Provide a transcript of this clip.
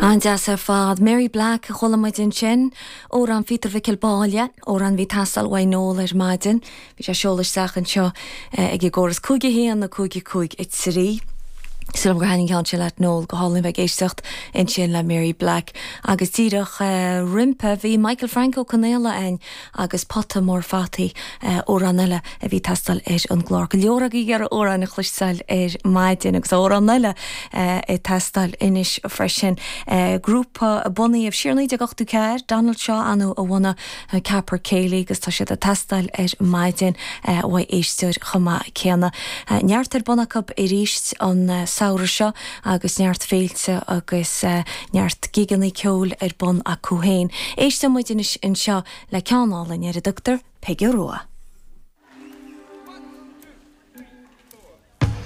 An deas fad Mary Black cholamid in sin ó an fitar vi kilbáile ó an vi tastal wainol maidin vi sé seolis sachan seo ag goras cúgi héan na cúgi cúig it sirí. Sulm gohanning gan se let nól go hálinn bheith éistecht in sin le Mary Black agus tíadach rimpe hí Michael Franco Canela ein agus potta mór fati ó ranile a bhí tastal an glár go leorag í gar ó an chluisteil maidin agus ó ranile tastal inis freisin grúpa bunny of Shirley de gochtú ceir Donald Shaw anú a bhna Capper Cayley agus tá siad a tastal maidin bhai éisteir chuma ceanna neartar bunacab i ríist an saoire seo agus neart féilte agus neart giganí ceol bun a cúhéin. Éiste muidir in seo le ceanála ar a Dr. Peggy Roa.